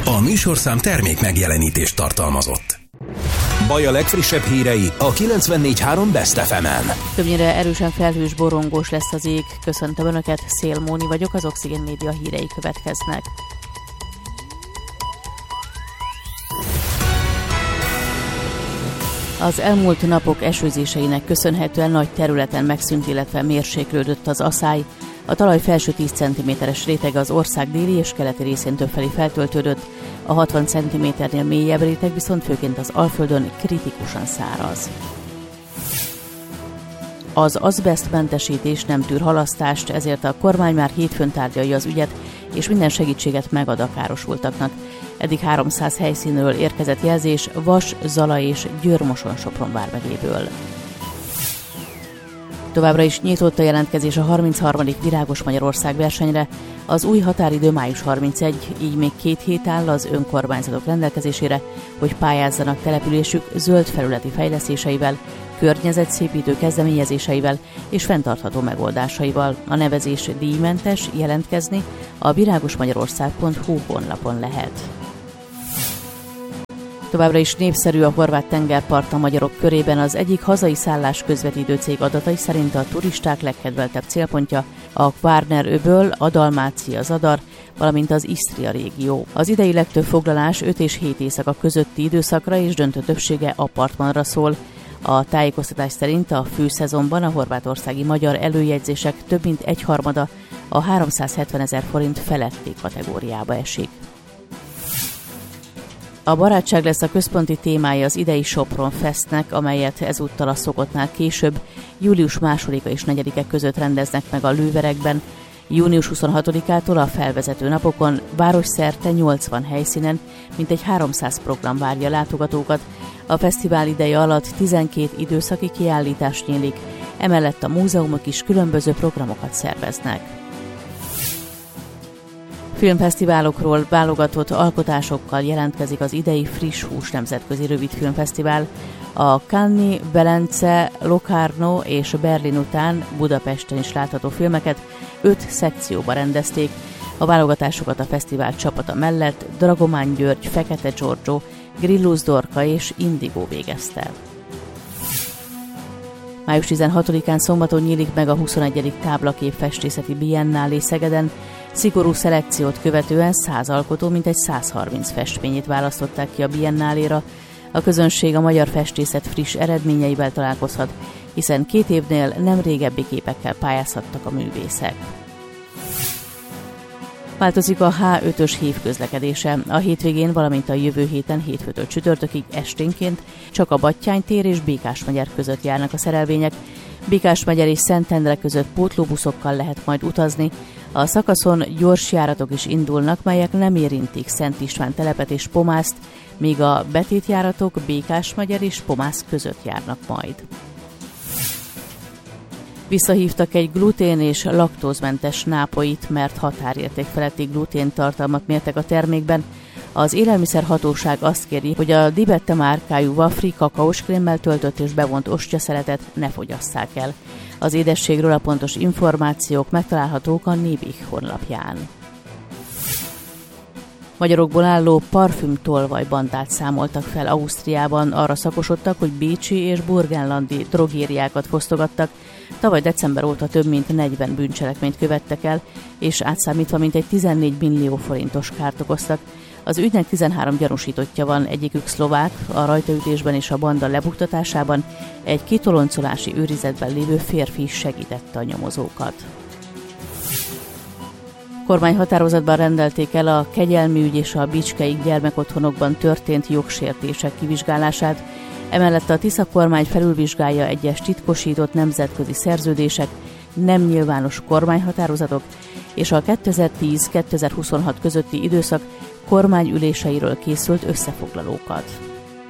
A műsorszám termék megjelenítést tartalmazott. Baj a legfrissebb hírei a 94.3 Best FM-en. Többnyire erősen felhős, borongós lesz az ég. Köszöntöm Önöket, Szél Móni vagyok, az Oxigén Média hírei következnek. Az elmúlt napok esőzéseinek köszönhetően nagy területen megszűnt, illetve mérséklődött az aszály. A talaj felső 10 cm-es rétege az ország déli és keleti részén többfelé feltöltődött, a 60 cm-nél mélyebb réteg viszont főként az Alföldön kritikusan száraz. Az azbesztmentesítés nem tűr halasztást, ezért a kormány már hétfőn tárgyalja az ügyet, és minden segítséget megad a károsultaknak. Eddig 300 helyszínről érkezett jelzés Vas, Zala és Győr-Moson-Sopron vármegyéből. Továbbra is nyitott a jelentkezés a 33. Virágos Magyarország versenyre. Az új határidő május 31, így még 2 hét áll az önkormányzatok rendelkezésére, hogy pályázzanak településük zöld felületi fejlesztéseivel, környezetszépítő kezdeményezéseivel és fenntartható megoldásaival. A nevezés díjmentes, jelentkezni a virágosmagyarország.hu honlapon lehet. Továbbra is népszerű a horvát tengerpart a magyarok körében. Az egyik hazai szállás közvetítő cég adatai szerint a turisták legkedveltebb célpontja a Kvárner-öböl, a Dalmácia-Zadar, valamint az Isztria régió. Az idei legtöbb foglalás 5 és 7 éjszaka közötti időszakra és döntő többsége apartmanra szól. A tájékoztatás szerint a főszezonban a horvátországi magyar előjegyzések több mint egyharmada a 370 000 forint feletti kategóriába esik. A barátság lesz a központi témája az idei Sopron Festnek, amelyet ezúttal a szokottnál később, július 2-a és 4-e között rendeznek meg a Lőverekben. Június 26-ától a felvezető napokon városszerte 80 helyszínen mintegy 300 program várja látogatókat. A fesztivál ideje alatt 12 időszaki kiállítás nyílik, emellett a múzeumok is különböző programokat szerveznek. Filmfesztiválokról válogatott alkotásokkal jelentkezik az idei Friss Hús nemzetközi rövidfilmfesztivál. A Cannes, Velence, Locarno és Berlin után Budapesten is látható filmeket 5 szekcióba rendezték. A válogatásokat a fesztivál csapata mellett Dragomán György, Fekete Giorgio, Grillus Dorka és Indigo végezte. Május 16-án szombaton nyílik meg a 21. táblakép festészeti biennálé Szegeden. Szigorú szelekciót követően 100 alkotó mintegy 130 festményét választották ki a biennáléra. A közönség a magyar festészet friss eredményeivel találkozhat, hiszen 2 évnél nem régebbi képekkel pályázhattak a művészek. Változik a H5-ös hívközlekedése. A hétvégén, valamint a jövő héten hétfőtől csütörtökig esténként csak a Battyány tér és Békásmegyer között járnak a szerelvények. Békásmegyer és Szentendre között pótlóbuszokkal lehet majd utazni. A szakaszon gyors járatok is indulnak, melyek nem érintik Szent István telepet és Pomászt, míg a betétjáratok Békásmegyer és Pomász között járnak majd. Visszahívtak egy glutén- és laktózmentes nápoit, mert határérték feletti gluténtartalmat mértek a termékben. Az élelmiszerhatóság azt kéri, hogy a Di Bette márkájú wafri kakaós krémmel töltött és bevont ostyaszeletet ne fogyasszák el. Az édességről a pontos információk megtalálhatók a Nébih honlapján. Magyarokból álló parfümtolvajbandát számoltak fel Ausztriában, arra szakosodtak, hogy bécsi és burgenlandi drogériákat fosztogattak. Tavaly december óta több mint 40 bűncselekményt követtek el, és átszámítva mintegy 14 millió forintos kárt okoztak. Az ügynek 13 gyanúsítottja van, egyikük szlovák, a rajtaütésben és a banda lebuktatásában egy kitoloncolási őrizetben lévő férfi is segítette a nyomozókat. Kormányhatározatban rendelték el a Kegyelmi ügy és a Bicskeig gyermekotthonokban történt jogsértések kivizsgálását. Emellett a Tisza kormány felülvizsgálja egyes titkosított nemzetközi szerződések, nem nyilvános kormányhatározatok és a 2010-2026 közötti időszak kormányüléseiről készült összefoglalókat.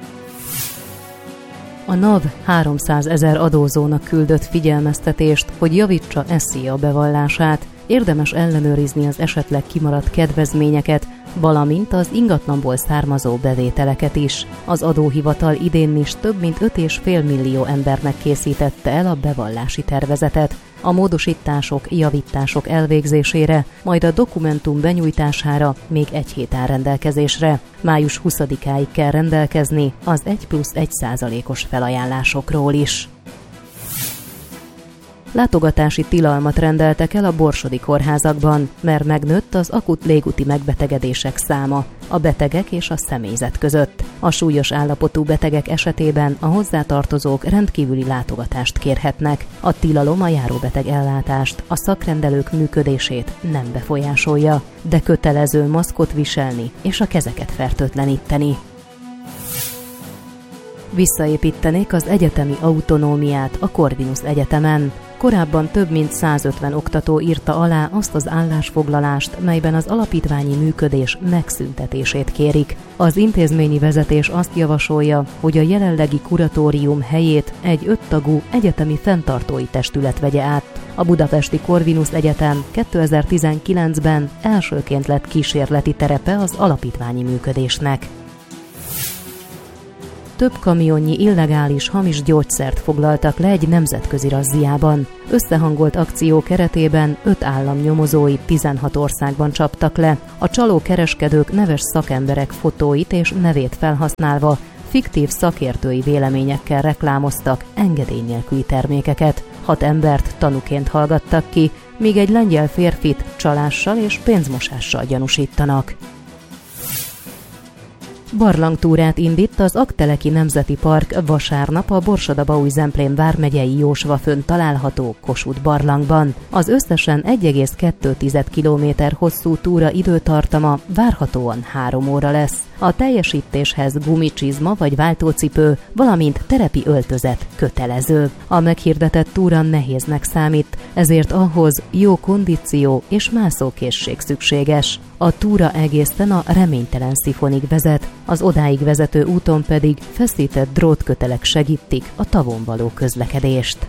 A NAV 300 000 adózónak küldött figyelmeztetést, hogy javítsa SZIA bevallását. Érdemes ellenőrizni az esetleg kimaradt kedvezményeket, valamint az ingatlanból származó bevételeket is. Az adóhivatal idén is több mint 5,5 millió embernek készítette el a bevallási tervezetet. a módosítások, javítások elvégzésére, majd a dokumentum benyújtására még egy hét áll rendelkezésre. Május 20-áig kell rendelkezni az 1+1%-os felajánlásokról is. Látogatási tilalmat rendeltek el a borsodi kórházakban, mert megnőtt az akut légúti megbetegedések száma a betegek és a személyzet között. A súlyos állapotú betegek esetében a hozzátartozók rendkívüli látogatást kérhetnek. A tilalom a járóbeteg ellátást, a szakrendelők működését nem befolyásolja, de kötelező maszkot viselni és a kezeket fertőtleníteni. Visszaépítenék az egyetemi autonómiát a Corvinus Egyetemen. Korábban több mint 150 oktató írta alá azt az állásfoglalást, melyben az alapítványi működés megszüntetését kérik. Az intézményi vezetés azt javasolja, hogy a jelenlegi kuratórium helyét egy 5 tagú egyetemi fenntartói testület vegye át. A budapesti Corvinus Egyetem 2019-ben elsőként lett kísérleti terepe az alapítványi működésnek. Több kamionnyi illegális hamis gyógyszert foglaltak le egy nemzetközi razziában. Összehangolt akció keretében 5 állam nyomozói 16 országban csaptak le. A csaló kereskedők neves szakemberek fotóit és nevét felhasználva fiktív szakértői véleményekkel reklámoztak engedély nélküli termékeket. 6 embert tanúként hallgattak ki, míg egy lengyel férfit csalással és pénzmosással gyanúsítanak. Barlangtúrát indít az Aggteleki Nemzeti Park vasárnap a Borsod-Abaúj-Zemplén vármegyei Jósvafön található Kossuth barlangban. Az összesen 1,2 km hosszú túra időtartama várhatóan 3 óra lesz. A teljesítéshez gumicsizma vagy váltócipő, valamint terepi öltözet kötelező. A meghirdetett túra nehéznek számít, ezért ahhoz jó kondíció és mászókészség szükséges. A túra egészen a Reménytelen Szifonig vezet, az odáig vezető úton pedig feszített drótkötelek segítik a tavon való közlekedést.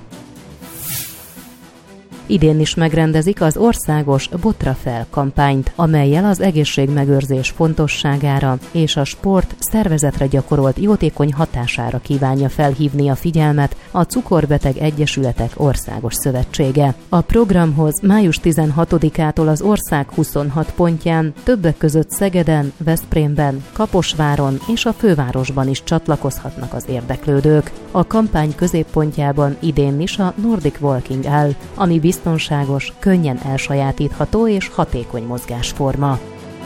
Idén is megrendezik az országos Botra fel kampányt, amellyel az egészségmegőrzés fontosságára és a sport szervezetre gyakorolt jótékony hatására kívánja felhívni a figyelmet a Cukorbeteg Egyesületek Országos Szövetsége. A programhoz május 16-ától az ország 26 pontján, többek között Szegeden, Veszprémben, Kaposváron és a fővárosban is csatlakozhatnak az érdeklődők. A kampány középpontjában idén is a Nordic Walking áll, ami biztonságos, könnyen elsajátítható és hatékony mozgásforma.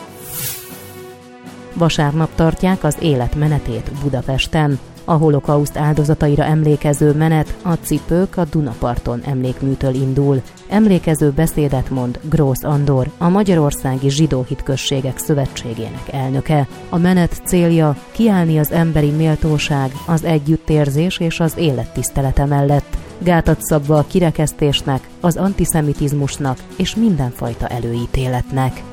Vasárnap tartják az élet menetét Budapesten. A holokauszt áldozataira emlékező menet a Cipők a Dunaparton emlékműtől indul. Emlékező beszédet mond Grósz Andor, a Magyarországi Zsidó Hitközségek Szövetségének elnöke. A menet célja kiállni az emberi méltóság, az együttérzés és az élet tisztelete mellett, gátat szabva a kirekesztésnek, az antiszemitizmusnak és mindenfajta előítéletnek.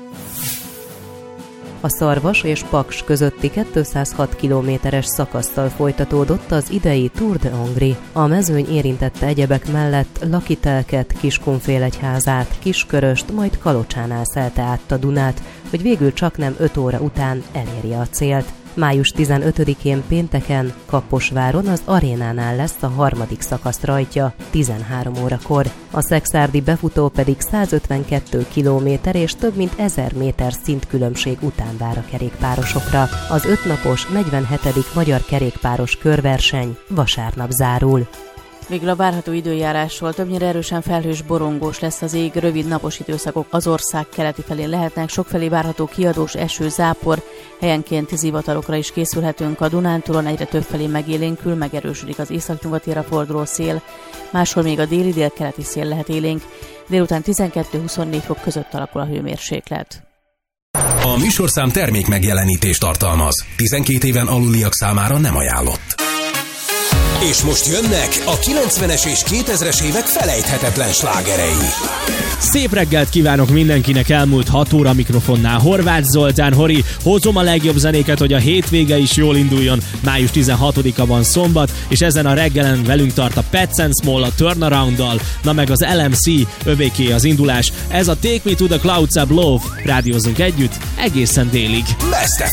A Szarvas és Paks közötti 206 kilométeres szakasszal folytatódott az idei Tour de Hongrie. A mezőny érintette egyebek mellett Lakitelket, Kiskunfélegyházát, Kisköröst, majd Kalocsánál szelte át a Dunát, hogy végül csaknem 5 óra után elérje a célt. Május 15-én pénteken Kaposváron az arénánál lesz a 3. szakasz rajtja 13 órakor. A szekszárdi befutó pedig 152 kilométer és több mint 1000 méter szintkülönbség után vár a kerékpárosokra. Az 5 napos 47. magyar kerékpáros körverseny vasárnap zárul. Végül a várható időjárásról: többnyire erősen felhős, borongós lesz az ég, rövid napos időszakok az ország keleti felén lehetnek, sokfelé várható kiadós eső, zápor, helyenként zivatarokra is készülhetünk. A Dunántúlon egyre többfelé megélénkül, megerősödik az északnyugatira forduló szél, máshol még a déli délkeleti szél lehet élénk, délután 12-24 fok között alakul a hőmérséklet. A műsorszám termék megjelenítést tartalmaz. 12 éven aluliak számára nem ajánlott. És most jönnek a 90-es és 2000-es évek felejthetetlen slágerei. Szép reggelt kívánok mindenkinek, elmúlt 6 óra mikrofonnál Horváth Zoltán. Hori, hozom a legjobb zenéket, hogy a hétvége is jól induljon. Május 16-a van szombat, és ezen a reggelen velünk tart a Pets and Small a Turnaround-dal, na meg az LMC, övéké az indulás. Ez a Take Me to the Clouds Above, rádiózunk együtt egészen délig.